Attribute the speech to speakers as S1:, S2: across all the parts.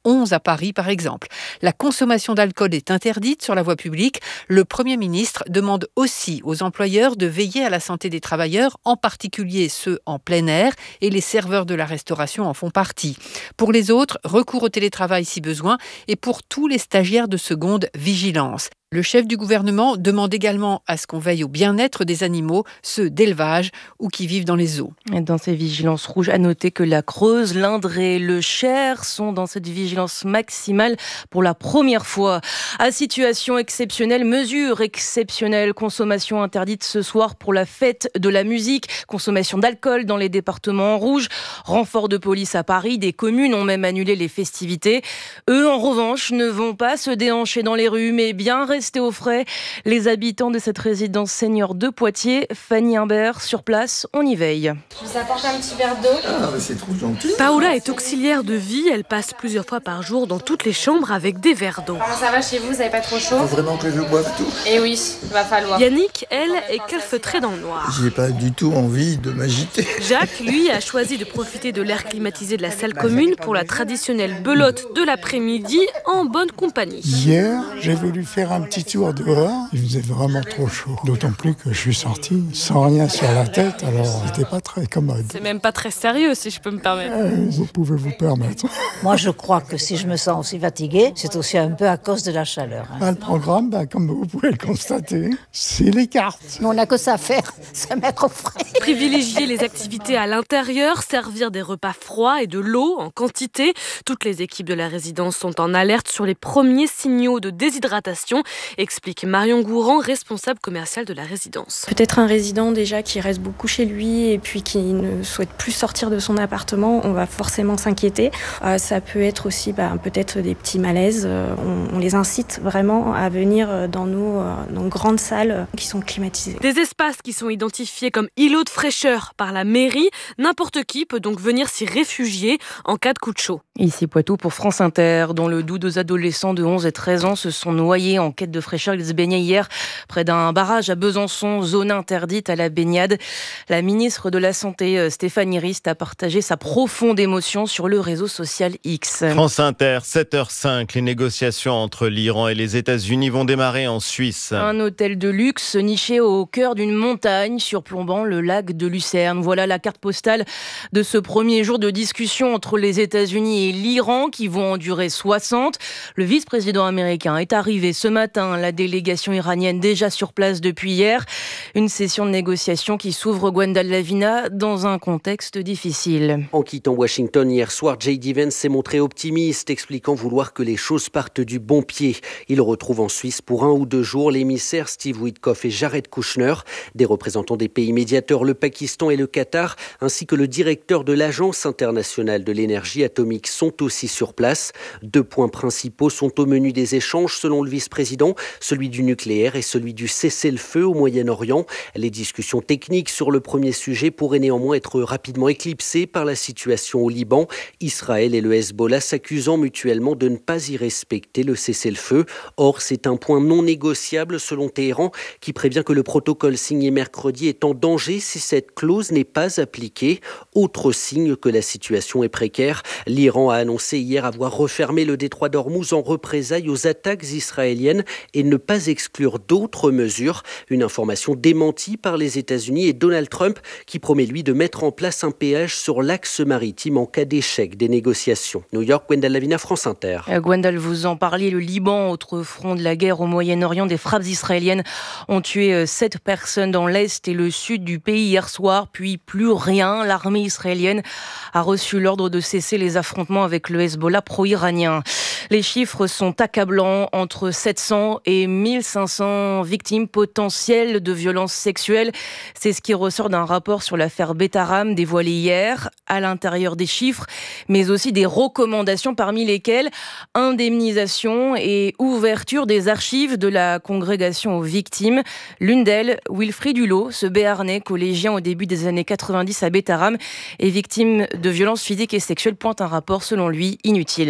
S1: 11 à Paris par exemple. La consommation d'alcool est interdite sur la voie publique. Le Premier ministre demande aussi aux employeurs de veiller à la santé des travailleurs, en particulier ceux en plein air, et les serveurs de la restauration en font partie. Pour les autres, recours au télétravail si besoin, et pour tous les stagiaires de seconde, vigilance. Le chef du gouvernement demande également à ce qu'on veille au bien-être des animaux, ceux d'élevage ou qui vivent dans les eaux.
S2: Et dans ces vigilances rouges, à noter que la Creuse, l'Indre et le Cher sont dans cette vigilance maximale pour la première fois. À situation exceptionnelle, mesures exceptionnelles, consommation interdite ce soir pour la fête de la musique, consommation d'alcool dans les départements en rouge, renfort de police à Paris, des communes ont même annulé les festivités. Eux, en revanche, ne vont pas se déhancher dans les rues, mais bien rester au frais. Les habitants de cette résidence senior de Poitiers, Fanny Imbert, sur place, on y veille.
S3: Je vous apporte un petit verre d'eau.
S4: Ah, mais c'est trop gentil.
S5: Paola est auxiliaire de vie. Elle passe plusieurs fois par jour dans toutes les chambres avec des verres d'eau.
S3: Comment ça va chez vous? Vous n'avez pas trop chaud?
S4: Faut vraiment que je boive tout.
S3: Eh oui, va falloir.
S5: Yannick, elle, est calfeutrée dans le noir.
S4: J'ai pas du tout envie de m'agiter.
S5: Jacques, lui, a choisi de profiter de l'air climatisé de la salle commune pour la traditionnelle belote de l'après-midi en bonne compagnie.
S6: Hier, j'ai voulu faire un petit tour dehors. Il faisait vraiment trop chaud. D'autant plus que je suis sorti sans rien sur la tête, alors c'était pas très commode.
S5: C'est même pas très sérieux, si je peux me permettre.
S6: Vous pouvez vous permettre.
S7: Moi, je crois que si je me sens aussi fatiguée, c'est aussi un peu à cause de la chaleur.
S6: Le programme, comme vous pouvez le constater, c'est les cartes.
S7: Mais on n'a que ça à faire, se mettre au frais.
S5: Privilégier les activités à l'intérieur, servir des repas froids et de l'eau en quantité. Toutes les équipes de la résidence sont en alerte sur les premiers signaux de déshydratation, explique Marion Gourand, responsable commerciale de la résidence.
S8: Peut-être un résident déjà qui reste beaucoup chez lui et puis qui ne souhaite plus sortir de son appartement, on va forcément s'inquiéter. Ça peut être aussi peut-être des petits malaises. On les incite vraiment à venir dans nos grandes salles qui sont climatisées.
S5: Des espaces qui sont identifiés comme îlots de fraîcheur par la mairie. N'importe qui peut donc venir s'y réfugier en cas de coup de chaud.
S2: Ici Poitou pour France Inter. Dans le Doubs, 2 adolescents de 11 et 13 ans se sont noyés en quête de fraîcheur. Ils se baignaient hier près d'un barrage à Besançon, zone interdite à la baignade. La ministre de la Santé, Stéphanie Rist, a partagé sa profonde émotion sur le réseau social X.
S9: France Inter, 7h05. Les négociations entre l'Iran et les États-Unis vont démarrer en Suisse.
S2: Un hôtel de luxe niché au cœur d'une montagne surplombant le lac de Lucerne. Voilà la carte postale de ce premier jour de discussion entre les États-Unis et l'Iran qui vont en durer 60. Le vice-président américain est arrivé ce matin. La délégation iranienne déjà sur place depuis hier. Une session de négociation qui s'ouvre, Gwendal Lavina, dans un contexte difficile.
S10: En quittant Washington hier soir, J.D. Vance s'est montré optimiste, expliquant vouloir que les choses partent du bon pied. Il retrouve en Suisse pour 1 ou 2 jours l'émissaire Steve Witkoff et Jared Kushner, des représentants des pays médiateurs, le Pakistan et le Qatar, ainsi que le directeur de l'Agence internationale de l'énergie atomique sont aussi sur place. 2 points principaux sont au menu des échanges selon le vice-président, celui du nucléaire et celui du cessez-le-feu au Moyen-Orient. Les discussions techniques sur le premier sujet pourraient néanmoins être rapidement éclipsées par la situation au Liban. Israël et le Hezbollah s'accusant mutuellement de ne pas y respecter le cessez-le-feu. Or, c'est un point non négociable selon Téhéran qui prévient que le protocole signé mercredi est en danger si cette clause n'est pas appliquée. Autre signe que la situation est précaire, l'Iran a annoncé hier avoir refermé le détroit d'Ormuz en représailles aux attaques israéliennes et ne pas exclure d'autres mesures. Une information démentie par les États-Unis et Donald Trump qui promet lui de mettre en place un péage sur l'axe maritime en cas d'échec des négociations. New York, Gwendal Lavina, France Inter.
S2: Gwendal, vous en parliez, le Liban, autre front de la guerre au Moyen-Orient, des frappes israéliennes ont tué 7 personnes dans l'est et le sud du pays hier soir, puis plus rien. L'armée israélienne a reçu l'ordre de cesser les affrontements avec le Hezbollah pro-iranien. Les chiffres sont accablants, entre 700 et 1500 victimes potentielles de violences sexuelles. C'est ce qui ressort d'un rapport sur l'affaire Betaram dévoilé hier. À l'intérieur des chiffres, mais aussi des recommandations parmi lesquelles indemnisation et ouverture des archives de la congrégation aux victimes. L'une d'elles, Wilfried Hulot, ce Béarnais collégien au début des années 90 à Betaram, est victime de violences physiques et sexuelles, pointe un rapport selon lui inutile.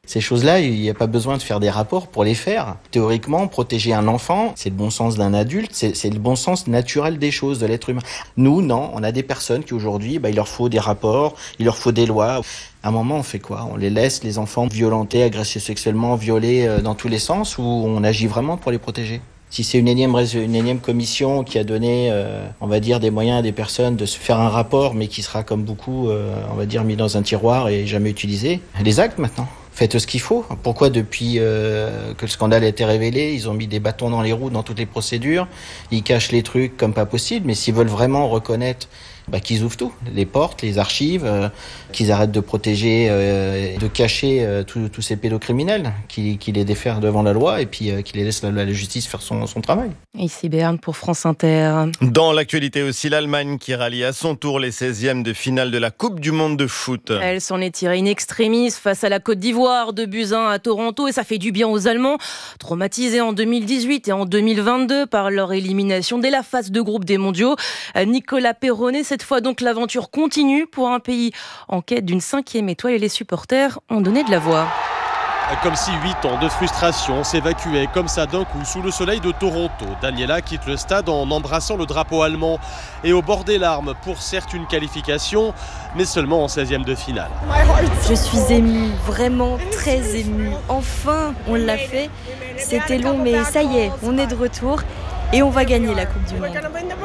S11: Ces choses-là, il n'y a pas besoin de faire des rapports pour les faire. Théoriquement, protéger un enfant, c'est le bon sens d'un adulte, c'est le bon sens naturel des choses, de l'être humain. Nous, non, on a des personnes qui aujourd'hui, il leur faut des rapports, il leur faut des lois. À un moment, on fait quoi? On les laisse, les enfants, violentés, agressés sexuellement, violés dans tous les sens, ou on agit vraiment pour les protéger? Si c'est une énième commission qui a donné, on va dire, des moyens à des personnes de se faire un rapport, mais qui sera comme beaucoup, on va dire, mis dans un tiroir et jamais utilisé, les actes maintenant. Faites ce qu'il faut. Pourquoi depuis que le scandale a été révélé, ils ont mis des bâtons dans les roues dans toutes les procédures, ils cachent les trucs comme pas possible, mais s'ils veulent vraiment reconnaître qu'ils ouvrent tout, les portes, les archives, qu'ils arrêtent de protéger, de cacher tous ces pédocriminels, qu'ils les défèrent devant la loi et puis qu'ils laissent la justice faire son travail.
S2: Ici Béarn pour France Inter.
S9: Dans l'actualité aussi, l'Allemagne qui rallie à son tour les 16e de finale de la Coupe du Monde de foot.
S2: Elle s'en est tirée in extremis face à la Côte d'Ivoire, 2-1 à Toronto, et ça fait du bien aux Allemands, traumatisés en 2018 et en 2022 par leur élimination dès la phase de groupe des mondiaux. Nicolas Perronnet, cette fois donc l'aventure continue pour un pays en quête d'une 5e étoile, et les supporters ont donné de la voix.
S12: Comme si 8 ans de frustration s'évacuaient comme ça d'un coup sous le soleil de Toronto. Daniela quitte le stade en embrassant le drapeau allemand et au bord des larmes pour certes une qualification, mais seulement en 16e de finale.
S13: Je suis émue, vraiment très émue. Enfin, on l'a fait. C'était long, mais ça y est, on est de retour. Et on va gagner la Coupe du Monde.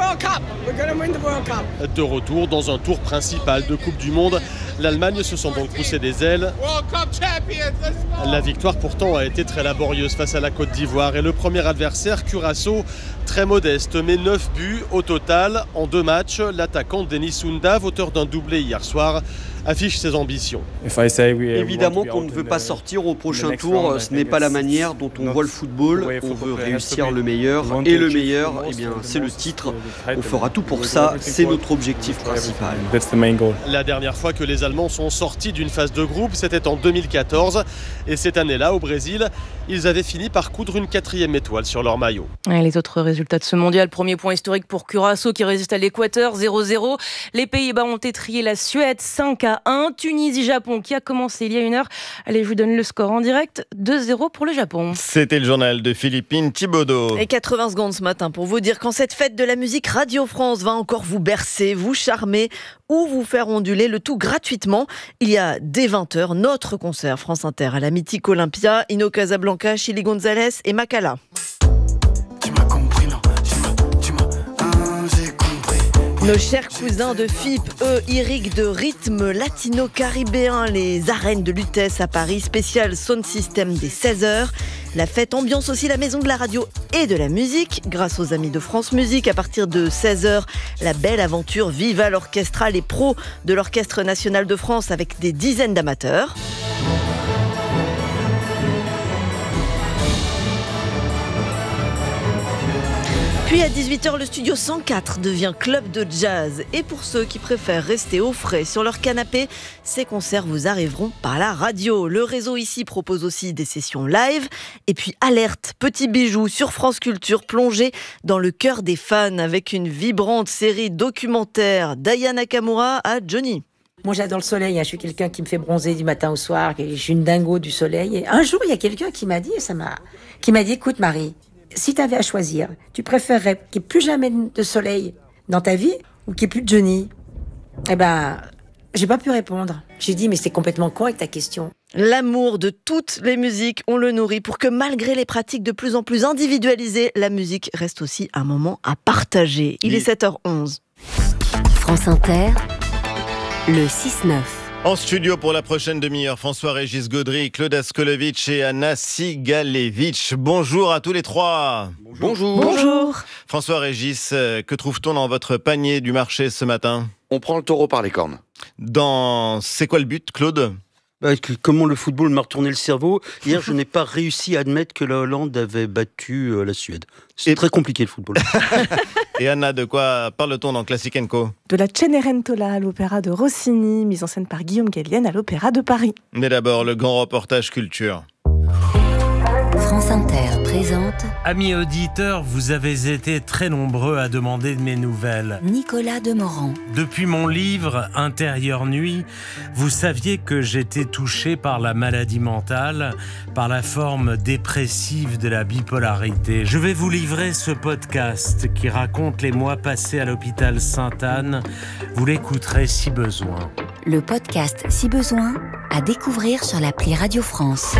S12: De retour dans un tour principal de Coupe du Monde, l'Allemagne se sent donc pousser des ailes. La victoire pourtant a été très laborieuse face à la Côte d'Ivoire et le premier adversaire, Curaçao, très modeste, mais 9 buts au total en 2 matchs. L'attaquant Denis Soundav, auteur d'un doublé hier soir, affiche ses ambitions.
S14: Évidemment qu'on ne veut pas sortir au prochain tour, ce n'est pas la manière dont on voit le football, on veut réussir le meilleur, et le meilleur, c'est le titre, on fera tout pour ça, c'est notre objectif principal.
S12: La dernière fois que les Allemands sont sortis d'une phase de groupe, c'était en 2014, et cette année-là, au Brésil, ils avaient fini par coudre une 4e étoile sur leur maillot.
S2: Et les autres résultats de ce mondial, premier point historique pour Curaçao qui résiste à l'Équateur, 0-0. Les Pays-Bas ont étrié la Suède, 5-1. Tunisie-Japon qui a commencé il y a une heure. Allez, je vous donne le score en direct, 2-0 pour le Japon.
S9: C'était le journal de Philippine Thibaudot.
S15: Et 80 secondes ce matin pour vous dire qu'en cette fête de la musique, Radio France va encore vous bercer, vous charmer ou vous faire onduler, le tout gratuitement. Il y a dès 20h notre concert France Inter à la mythique Olympia, Ino Casablanca, Chili Gonzalez et Makala. Nos chers cousins de FIP, eux, irriguent de rythme latino-caribéen les arènes de Lutèce à Paris, spécial sound system des 16h. La fête ambiance aussi la maison de la radio et de la musique. Grâce aux amis de France Musique, à partir de 16h, la belle aventure Viva l'Orchestra, les pros de l'Orchestre National de France avec des dizaines d'amateurs. Puis à 18h, le studio 104 devient club de jazz. Et pour ceux qui préfèrent rester au frais sur leur canapé, ces concerts vous arriveront par la radio. Le réseau ici propose aussi des sessions live. Et puis alerte, petit bijou sur France Culture, plongé dans le cœur des fans avec une vibrante série documentaire d'Aya Nakamura à Johnny.
S16: Moi, j'adore le soleil. Je suis quelqu'un qui me fait bronzer du matin au soir. Je suis une dingo du soleil. Et un jour, il y a quelqu'un qui m'a dit, écoute Marie, si tu avais à choisir, tu préférerais qu'il n'y ait plus jamais de soleil dans ta vie ou qu'il n'y ait plus de Johnny? Eh ben, j'ai pas pu répondre. J'ai dit, mais c'est complètement con avec ta question.
S15: L'amour de toutes les musiques, on le nourrit pour que malgré les pratiques de plus en plus individualisées, la musique reste aussi un moment à partager. Il est 7h11.
S17: France Inter, le 6-9.
S9: En studio pour la prochaine demi-heure, François-Régis Gaudry, Claude Askolovitch et Anna Sigalevitch. Bonjour à tous les trois.
S14: Bonjour.
S15: Bonjour.
S9: François-Régis, que trouve-t-on dans votre panier du marché ce matin?
S14: On prend le taureau par les cornes.
S9: C'est quoi le but, Claude?
S18: Comment le football m'a retourné le cerveau. Hier, je n'ai pas réussi à admettre que la Hollande avait battu la Suède. C'est très compliqué le football.
S9: Et Anna, de quoi parle-t-on dans Classic & Co?
S19: De la Cenerentola à l'opéra de Rossini, mise en scène par Guillaume Gallienne à l'Opéra de Paris.
S9: Mais d'abord, le grand reportage culture.
S17: France France Inter présente...
S20: Amis auditeurs, vous avez été très nombreux à demander de mes nouvelles.
S17: Nicolas Demorand.
S20: Depuis mon livre « Intérieure nuit », vous saviez que j'étais touché par la maladie mentale, par la forme dépressive de la bipolarité. Je vais vous livrer ce podcast qui raconte les mois passés à l'hôpital Sainte-Anne. Vous l'écouterez si besoin.
S17: Le podcast Si besoin, à découvrir sur l'appli Radio France.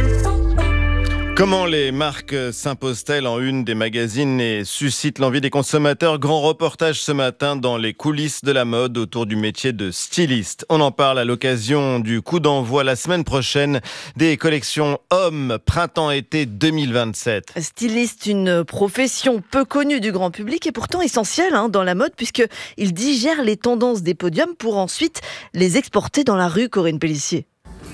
S9: Comment les marques s'imposent-elles en une des magazines et suscitent l'envie des consommateurs ? Grand reportage ce matin dans les coulisses de la mode autour du métier de styliste. On en parle à l'occasion du coup d'envoi la semaine prochaine des collections Hommes Printemps-été 2027.
S15: Styliste, une profession peu connue du grand public et pourtant essentielle dans la mode puisqu'il digère les tendances des podiums pour ensuite les exporter dans la rue, Corinne Pellissier.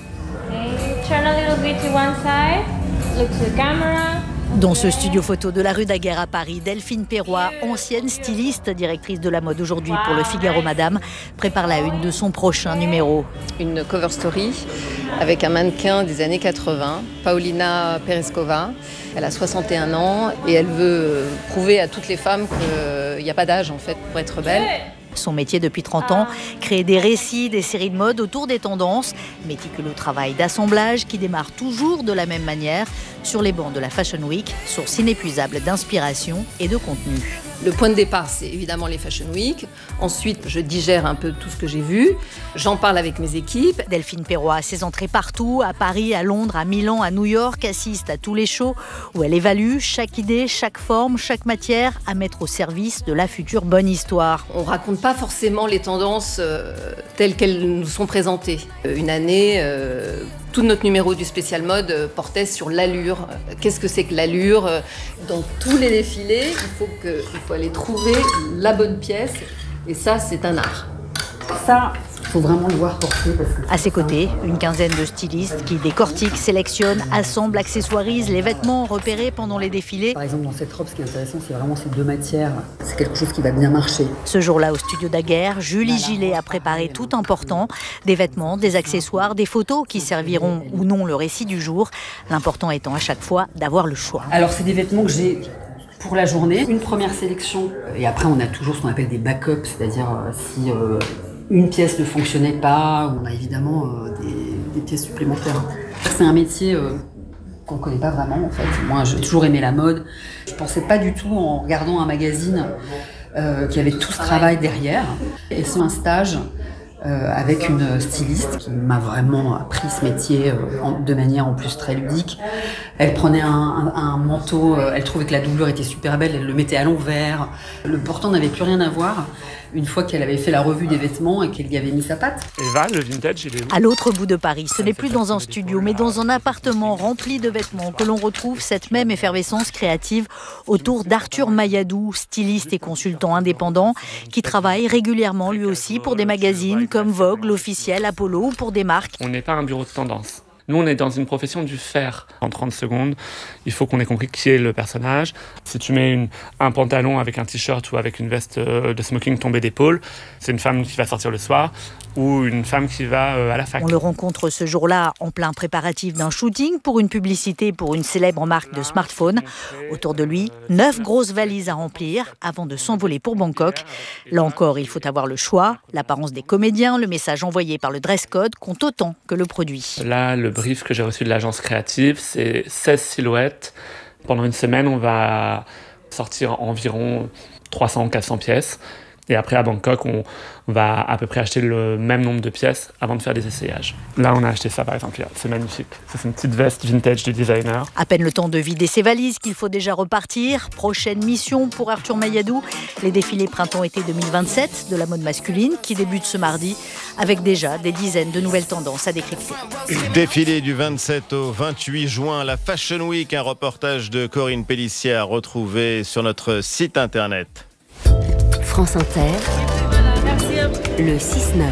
S3: Turn a little bit to one side. Look to the camera.
S7: Dans ce studio photo de la rue Daguerre à Paris, Delphine Perrois, ancienne styliste, directrice de la mode aujourd'hui pour le Figaro Madame, prépare la une de son prochain numéro.
S21: Une cover story avec un mannequin des années 80, Paulina Pereskova. Elle a 61 ans et elle veut prouver à toutes les femmes qu'il n'y a pas d'âge en fait pour être belle.
S7: Son métier depuis 30 ans, créer des récits, des séries de mode autour des tendances. Méticuleux travail d'assemblage qui démarre toujours de la même manière sur les bancs de la Fashion Week, source inépuisable d'inspiration et de contenu.
S21: Le point de départ, c'est évidemment les Fashion Week. Ensuite, je digère un peu tout ce que j'ai vu. J'en parle avec mes équipes.
S7: Delphine Perrois a ses entrées partout, à Paris, à Londres, à Milan, à New York, assiste à tous les shows où elle évalue chaque idée, chaque forme, chaque matière à mettre au service de la future bonne histoire.
S21: On raconte pas forcément les tendances telles qu'elles nous sont présentées. Une année, tout notre numéro du spécial mode portait sur l'allure. Qu'est-ce que c'est que l'allure ? Dans tous les défilés, il faut aller trouver la bonne pièce. Et ça, c'est un art. Ça, il faut vraiment le voir porter.
S7: À ses côtés, une quinzaine de stylistes qui décortiquent, sélectionnent, assemblent, accessoirisent les vêtements repérés pendant les défilés.
S22: Par exemple, dans cette robe, ce qui est intéressant, c'est vraiment ces deux matières. C'est quelque chose qui va bien marcher.
S7: Ce jour-là, au studio Daguerre, Julie Gillet a préparé tout un portant. Des vêtements, des accessoires, des photos qui serviront ou non le récit du jour. L'important étant à chaque fois d'avoir le choix.
S22: Alors, c'est des vêtements que j'ai pour la journée. Une première sélection. Et après, on a toujours ce qu'on appelle des backups, c'est-à-dire si une pièce ne fonctionnait pas, on a évidemment des pièces supplémentaires. C'est un métier qu'on ne connaît pas vraiment en fait. Moi, j'ai toujours aimé la mode. Je ne pensais pas du tout en regardant un magazine qu'il y avait tout ce travail derrière. Et c'est un stage avec une styliste qui m'a vraiment appris ce métier de manière en plus très ludique. Elle prenait un manteau, elle trouvait que la doublure était super belle, elle le mettait à l'envers. Le portant n'avait plus rien à voir une fois qu'elle avait fait la revue des vêtements et qu'elle y avait mis sa patte.
S23: Eva, le vintage, il est où ?
S7: À l'autre bout de Paris, ce n'est plus dans un studio, mais dans un appartement rempli de vêtements que l'on retrouve cette même effervescence créative autour d'Arthur Mayadou, styliste et consultant indépendant, qui travaille régulièrement lui aussi pour des magazines comme Vogue, l'Officiel, Apollo ou pour des marques.
S23: On n'est pas un bureau de tendance. Nous, on est dans une profession du faire. En 30 secondes, il faut qu'on ait compris qui est le personnage. Si tu mets un pantalon avec un t-shirt ou avec une veste de smoking tombée d'épaule, c'est une femme qui va sortir le soir ou une femme qui va à la fac.
S7: On le rencontre ce jour-là en plein préparatif d'un shooting pour une publicité pour une célèbre marque de smartphone. Autour de lui, 9 grosses valises à remplir avant de s'envoler pour Bangkok. Là encore, il faut avoir le choix. L'apparence des comédiens, le message envoyé par le dress code compte autant que le produit.
S23: Là, le brief que j'ai reçu de l'agence créative, c'est 16 silhouettes. Pendant une semaine, on va sortir environ 300 ou 400 pièces. Et après, à Bangkok, on va à peu près acheter le même nombre de pièces avant de faire des essayages. Là, on a acheté ça, par exemple. C'est magnifique. C'est une petite veste vintage du designer.
S7: À peine le temps de vider ses valises qu'il faut déjà repartir. Prochaine mission pour Arthur Mayadou, les défilés printemps-été 2027 de la mode masculine qui débute ce mardi avec déjà des dizaines de nouvelles tendances à décrypter.
S9: Défilé du 27 au 28 juin, la Fashion Week, un reportage de Corinne Pellissier à retrouver sur notre site internet.
S17: France Inter, le 6-9.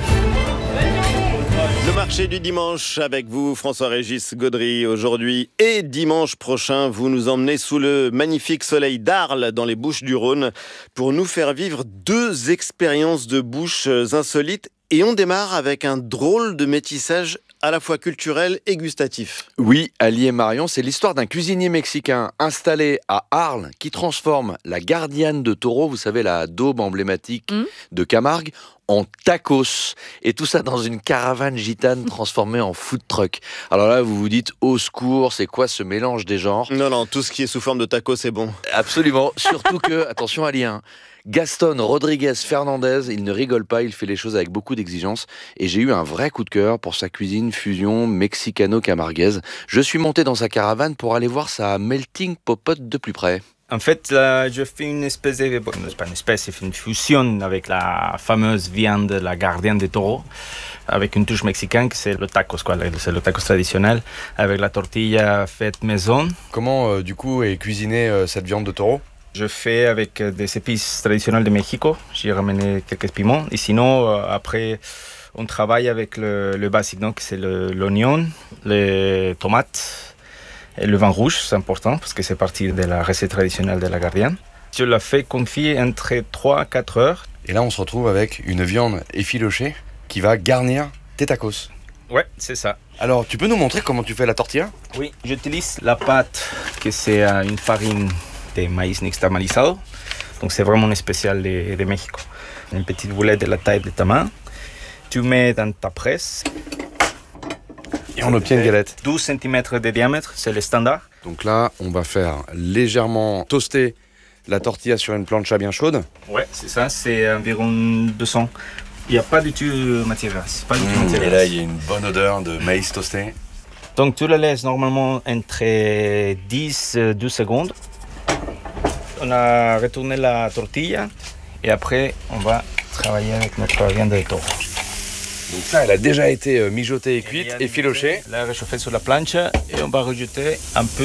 S9: Le marché du dimanche avec vous, François-Régis Gaudry. Aujourd'hui et dimanche prochain, vous nous emmenez sous le magnifique soleil d'Arles, dans les Bouches-du-Rhône, pour nous faire vivre 2 expériences de bouche insolites. Et on démarre avec un drôle de métissage à la fois culturel et gustatif.
S1: Oui, Ali et Marion, c'est l'histoire d'un cuisinier mexicain installé à Arles qui transforme la Gardiane de Toro, vous savez, la daube emblématique de Camargue, en tacos. Et tout ça dans une caravane gitane transformée en food truck. Alors là, vous vous dites, au secours, c'est quoi ce mélange des genres ?
S9: Non, tout ce qui est sous forme de tacos, c'est bon.
S1: Absolument. Surtout que, attention Ali, Gaston Rodriguez Fernandez, il ne rigole pas, il fait les choses avec beaucoup d'exigence. Et j'ai eu un vrai coup de cœur pour sa cuisine fusion mexicano-camarguaise. Je suis monté dans sa caravane pour aller voir sa melting popote de plus près.
S4: En fait, je fais une espèce de... Bon, c'est pas une espèce, c'est une fusion avec la fameuse viande, la Gardiane de Toro, avec une touche mexicaine, c'est le tacos, quoi. C'est le tacos traditionnel, avec la tortilla faite maison.
S1: Comment, du coup, est cuisinée cette viande de taureau ?
S4: Je fais avec des épices traditionnelles de Mexico. J'ai ramené quelques piments. Et sinon, après, on travaille avec le basique, donc c'est l'oignon, les tomates. Et le vin rouge, c'est important parce que c'est partie de la recette traditionnelle de la Gardiane. Je la fais confier entre 3 à 4 heures.
S1: Et là, on se retrouve avec une viande effilochée qui va garnir tes tacos.
S4: Ouais, c'est ça.
S1: Alors, tu peux nous montrer comment tu fais la tortilla ?
S4: Oui, j'utilise la pâte, que c'est une farine de maïs nixtamalizado. Donc, c'est vraiment spécial de Mexico. Une petite boulette de la taille de ta main. Tu mets dans ta presse.
S1: Et on obtient une galette.
S4: 12 cm de diamètre, c'est le standard.
S1: Donc là, on va faire légèrement toaster la tortilla sur une plancha bien chaude.
S4: Ouais, c'est ça, c'est environ 200. Il n'y a pas du tout matière grasse.
S1: Et là, il y a une bonne odeur de maïs toasté.
S4: Donc tu la laisses normalement entre 10 et 12 secondes. On a retourné la tortilla et après, on va travailler avec notre viande de taureau.
S1: Donc ça, elle a déjà été mijotée et cuite, effilochée.
S4: La réchauffer sur la planche et on va rajouter un peu